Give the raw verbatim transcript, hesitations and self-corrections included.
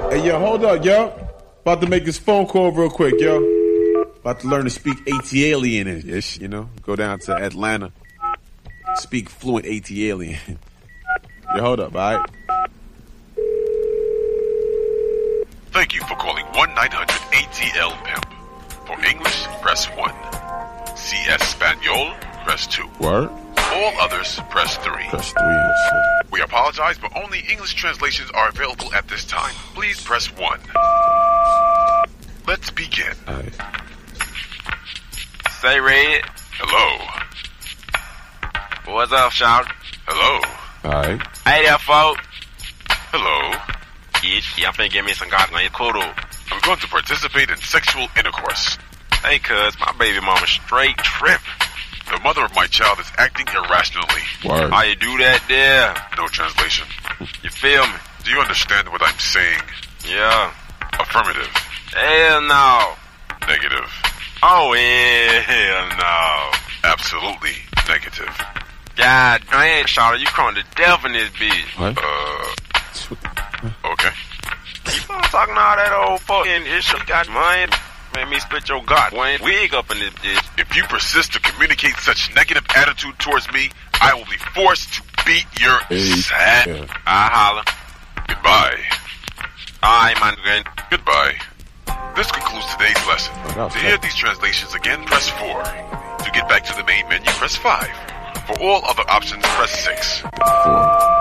Hey, yo, hold up, yo. About to make this phone call real quick, yo. About to learn to speak ATLian-ish, you know? Go down to Atlanta. Speak fluent ATLian. Yo, hold up, all right? Thank you for calling one nine hundred A T L Pimp. For English, press one. C S Espanol, press two. Word? All others, press three. Press three and shit. We apologize, but only English translations are available at this time. Please press one. Let's begin. All right. Say, Red. Hello. What's up, shout? Hello. All right. Hey there, folk. Hello. Yeah, yeah, I'm finna give me some God on your kudo. I'm going to participate in sexual intercourse. Hey, cuz, my baby mama straight trip. The mother of my child is acting irrationally. Word. How you do that there? No translation. You feel me? Do you understand what I'm saying? Yeah. Affirmative. Hell no. Negative. Oh, hell no. Absolutely negative. God damn, shout, you crawling to death in this bitch. What? Uh, okay. Keep on talking all that old fucking issue. Got mine. Made me split your god Wayne wig up in this bitch. If you persist to communicate such negative attitude towards me, I will be forced to beat your Hey, sad. yeah. I holla. Goodbye. Alright, man. Good. Goodbye. This concludes today's lesson. Oh, that was To hear tough. these translations again, press four. To get back to the main menu, press five. For all other options, press six. Four.